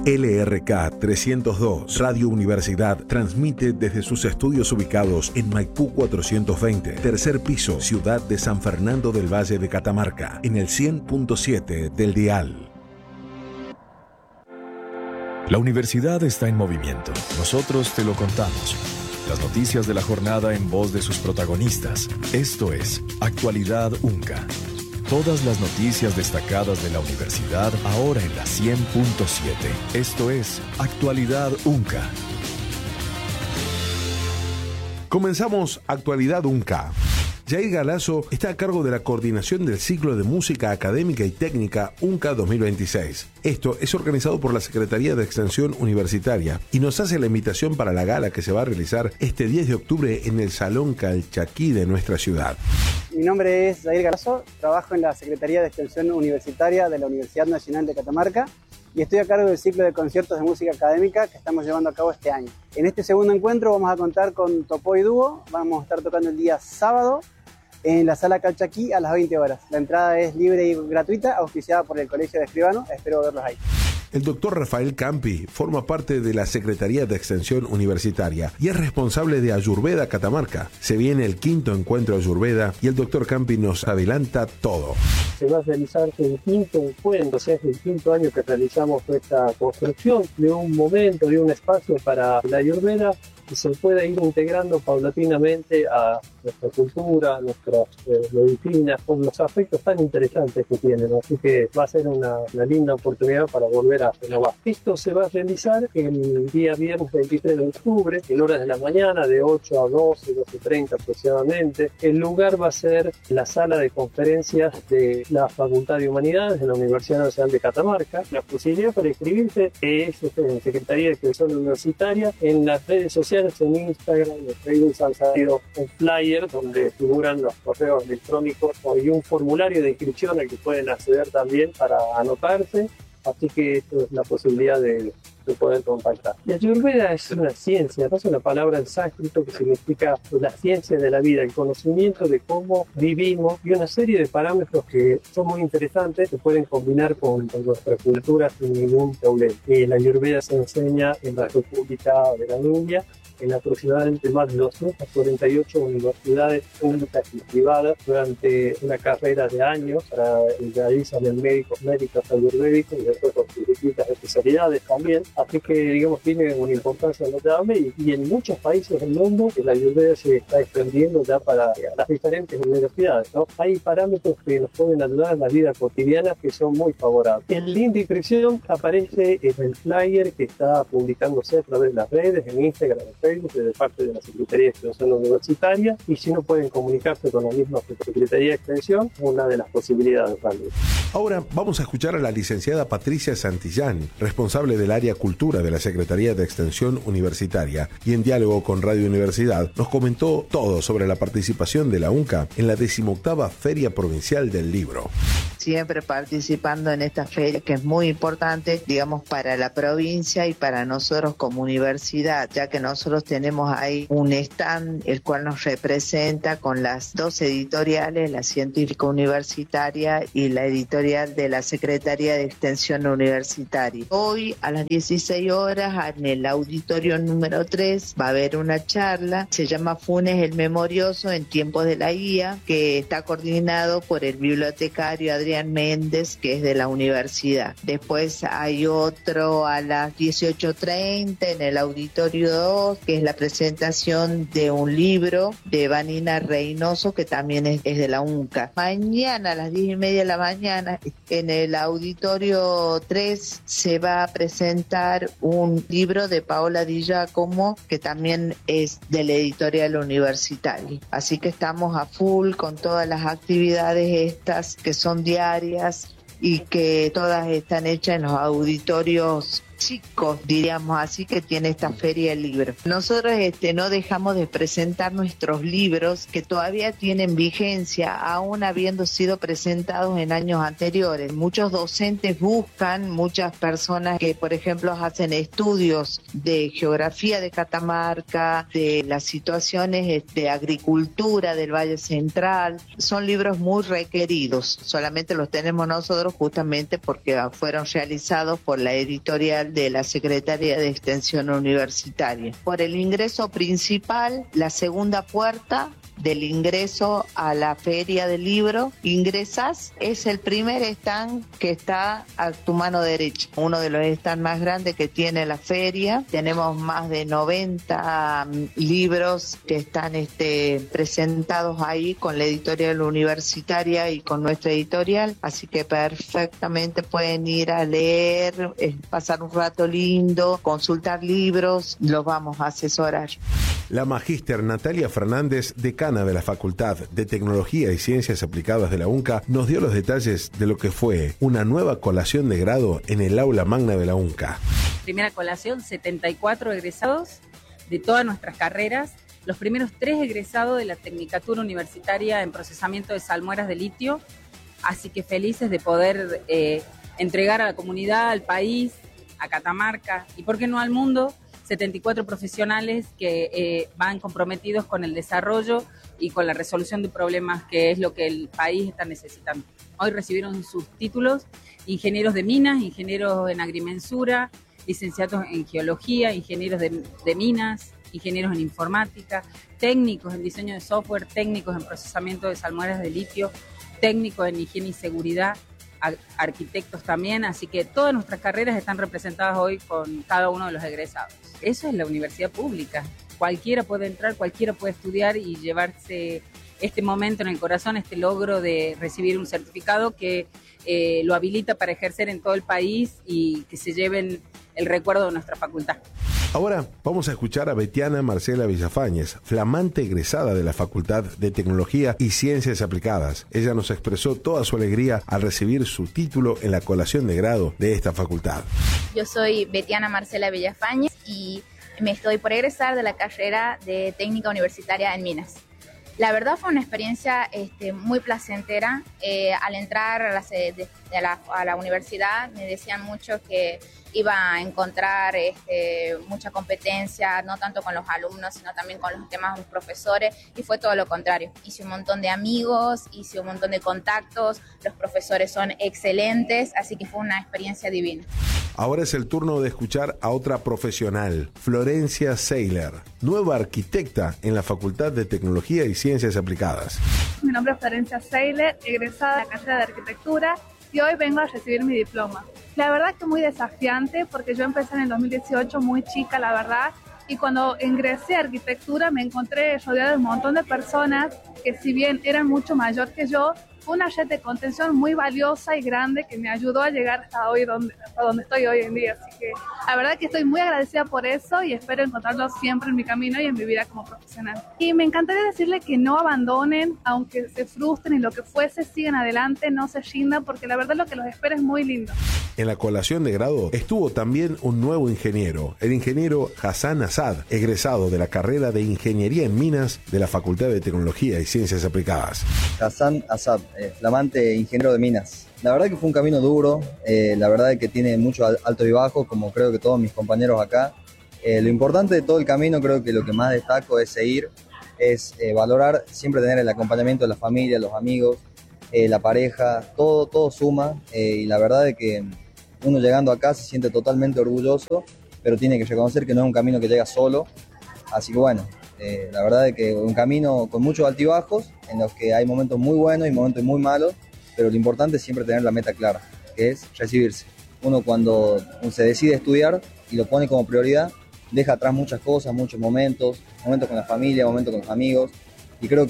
LRK 302, Radio Universidad, transmite desde sus estudios ubicados en Maipú 420, tercer piso, ciudad de San Fernando del Valle de Catamarca, en el 100.7 del dial. La universidad está en movimiento. Nosotros te lo contamos. Las noticias de la jornada en voz de sus protagonistas. Esto es Actualidad UNCA. Todas las noticias destacadas de la universidad ahora en la 100.7. Esto es Actualidad UNCA. Comenzamos Actualidad UNCA. Jair Galazo está a cargo de la coordinación del ciclo de música académica y técnica UNCA 2026. Esto es organizado por la Secretaría de Extensión Universitaria y nos hace la invitación para la gala que se va a realizar este 10 de octubre en el Salón Calchaquí de nuestra ciudad. Mi nombre es Jair Galazo, trabajo en la Secretaría de Extensión Universitaria de la Universidad Nacional de Catamarca y estoy a cargo del ciclo de conciertos de música académica que estamos llevando a cabo este año. En este segundo encuentro vamos a contar con Topoy Dúo, vamos a estar tocando el día sábado en la Sala Calchaquí a las 20 horas. La entrada es libre y gratuita, auspiciada por el Colegio de Escribanos. Espero verlos ahí. El doctor Rafael Campi forma parte de la Secretaría de Extensión Universitaria y es responsable de Ayurveda Catamarca. Se viene el 5º encuentro Ayurveda y el doctor Campi nos adelanta todo. Se va a realizar el 5º encuentro, o sea, es el 5º año que realizamos esta construcción de un momento, de un espacio para la Ayurveda que se pueda ir integrando paulatinamente a nuestra cultura, a nuestras medicinas, con los aspectos tan interesantes que tienen. Así que va a ser una linda oportunidad para volver a renovar. Esto se va a realizar el día viernes 23 de octubre, en horas de la mañana, de 8 a 12, 12:30 aproximadamente. El lugar va a ser la sala de conferencias de la Facultad de Humanidades de la Universidad Nacional de Catamarca. La posibilidad para inscribirse es en Secretaría de Extensión Universitaria, en las redes sociales, en Instagram, en Facebook han salido un flyer donde figuran los correos electrónicos y un formulario de inscripción al que pueden acceder también para anotarse, así que esto es la posibilidad de poder contactar. La Ayurveda es una ciencia, no es una palabra en sánscrito que significa la ciencia de la vida, el conocimiento de cómo vivimos y una serie de parámetros que son muy interesantes, que pueden combinar con nuestra cultura sin ningún problema. La Ayurveda se enseña en la República de la India, en aproximadamente más de 248 universidades públicas y privadas durante una carrera de años para realizan en médicos ayurvédicos y después con sus distintas especialidades también. Así que, digamos, tiene una importancia notable y en muchos países del mundo la ayurveda se está extendiendo ya para las diferentes universidades, ¿no? Hay parámetros que nos pueden ayudar en la vida cotidiana que son muy favorables. El link de inscripción aparece en el flyer que está publicándose a través de las redes, en Instagram, en Facebook, de parte de la Secretaría de Extensión Universitaria, y si no pueden comunicarse con la misma Secretaría de Extensión, una de las posibilidades también. Ahora vamos a escuchar a la licenciada Patricia Santillán, responsable del área Cultura de la Secretaría de Extensión Universitaria, y en diálogo con Radio Universidad nos comentó todo sobre la participación de la UNCA en la 18ª Feria Provincial del Libro. Siempre participando en esta feria que es muy importante, digamos, para la provincia y para nosotros como universidad, ya que nosotros tenemos ahí un stand el cual nos representa con las dos editoriales, la científica universitaria y la editorial de la Secretaría de Extensión Universitaria. Hoy a las 16 horas en el auditorio número 3 va a haber una charla, se llama Funes el Memorioso en tiempos de la guía, que está coordinado por el bibliotecario Adrián Méndez, que es de la universidad. Después hay otro a las 18:30 en el auditorio 2, que es la presentación de un libro de Vanina Reynoso, que también es de la UNCA. Mañana a las 10:30 de la mañana en el auditorio 3 se va a presentar un libro de Paola Di Giacomo, que también es de la editorial universitaria. Así que estamos a full con todas las actividades estas que son diarias y que todas están hechas en los auditorios chicos, diríamos así, que tiene esta feria del libro. Nosotros no dejamos de presentar nuestros libros que todavía tienen vigencia, aún habiendo sido presentados en años anteriores. Muchos docentes buscan, muchas personas que, por ejemplo, hacen estudios de geografía de Catamarca, de las situaciones de agricultura del Valle Central. Son libros muy requeridos, solamente los tenemos nosotros justamente porque fueron realizados por la editorial oficial de la Secretaría de Extensión Universitaria. Por el ingreso principal, la segunda puerta del ingreso a la Feria del Libro, ingresás, es el primer stand que está a tu mano derecha, uno de los stands más grandes que tiene la feria. Tenemos más de 90 libros que están presentados ahí con la editorial universitaria y con nuestra editorial, así que perfectamente pueden ir a leer, pasar un rato lindo, consultar libros, los vamos a asesorar. La magíster Natalia Fernández, decana de la Facultad de Tecnología y Ciencias Aplicadas de la UNCA, nos dio los detalles de lo que fue una nueva colación de grado en el aula magna de la UNCA. Primera colación, 74 egresados de todas nuestras carreras, los primeros 3 egresados de la Tecnicatura Universitaria en Procesamiento de Salmueras de Litio, así que felices de poder entregar a la comunidad, al país, a Catamarca y, por qué no, al mundo, 74 profesionales que van comprometidos con el desarrollo y con la resolución de problemas, que es lo que el país está necesitando. Hoy recibieron sus títulos ingenieros de minas, ingenieros en agrimensura, licenciados en geología, ingenieros de minas, ingenieros en informática, técnicos en diseño de software, técnicos en procesamiento de salmueras de litio, técnicos en higiene y seguridad, arquitectos también, así que todas nuestras carreras están representadas hoy con cada uno de los egresados. Eso es la universidad pública. Cualquiera puede entrar, cualquiera puede estudiar y llevarse este momento en el corazón, este logro de recibir un certificado que lo habilita para ejercer en todo el país y que se lleven el recuerdo de nuestra facultad. Ahora vamos a escuchar a Betiana Marcela Villafañez, flamante egresada de la Facultad de Tecnología y Ciencias Aplicadas. Ella nos expresó toda su alegría al recibir su título en la colación de grado de esta facultad. Yo soy Betiana Marcela Villafañez y me estoy por egresar de la carrera de Técnica Universitaria en Minas. La verdad fue una experiencia muy placentera. Al entrar a la universidad me decían mucho que iba a encontrar mucha competencia, no tanto con los alumnos, sino también con los demás profesores, y fue todo lo contrario. Hice un montón de amigos, hice un montón de contactos, los profesores son excelentes, así que fue una experiencia divina. Ahora es el turno de escuchar a otra profesional, Florencia Seiler, nueva arquitecta en la Facultad de Tecnología y Ciencias Aplicadas. Mi nombre es Florencia Seiler, egresada de la carrera de Arquitectura, y hoy vengo a recibir mi diploma. La verdad que muy desafiante, porque yo empecé en el 2018 muy chica, la verdad, y cuando ingresé a Arquitectura me encontré rodeada de un montón de personas que, si bien eran mucho mayor que yo, fue una red de contención muy valiosa y grande que me ayudó a llegar hasta donde estoy hoy en día. Así que la verdad que estoy muy agradecida por eso y espero encontrarlo siempre en mi camino y en mi vida como profesional. Y me encantaría decirle que no abandonen, aunque se frustren y lo que fuese, sigan adelante, no se rindan, porque la verdad lo que los espera es muy lindo. En la colación de grado estuvo también un nuevo ingeniero, el ingeniero Hassan Asad, egresado de la carrera de Ingeniería en Minas de la Facultad de Tecnología y Ciencias Aplicadas. Hassan Asad, flamante ingeniero de minas. La verdad que fue un camino duro, la verdad que tiene mucho alto y bajo, como creo que todos mis compañeros acá. Lo importante de todo el camino, creo que lo que más destaco es seguir, es valorar, siempre tener el acompañamiento de la familia, los amigos, la pareja, todo suma, y la verdad es que uno llegando acá se siente totalmente orgulloso, pero tiene que reconocer que no es un camino que llega solo, así que bueno, la verdad es que un camino con muchos altibajos, en los que hay momentos muy buenos y momentos muy malos, pero lo importante es siempre tener la meta clara, que es recibirse. Uno cuando se decide estudiar y lo pone como prioridad, deja atrás muchas cosas, muchos momentos con la familia, momentos con los amigos, y creo